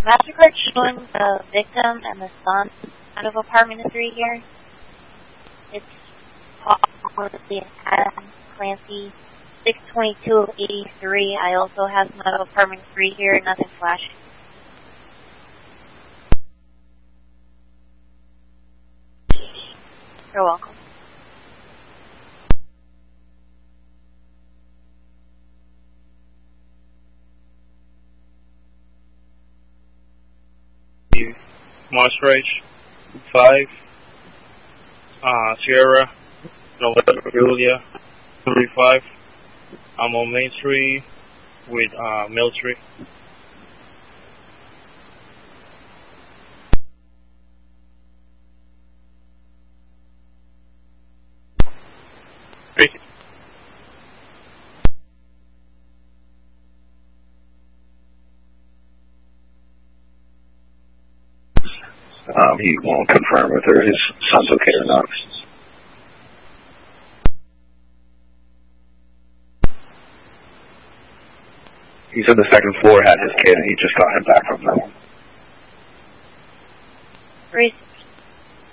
MasterCard showing the victim and the son out of apartment 3 here. It's possibly Adam Clancy, 622 of 83. I also have some out of apartment 3 here, nothing flashing. You're welcome. Maastricht 5, Sierra, November Julia 35. I'm on Main Street with Military. He won't confirm whether his son's okay or not. He said the second floor had his kid, and he just got him back from that one.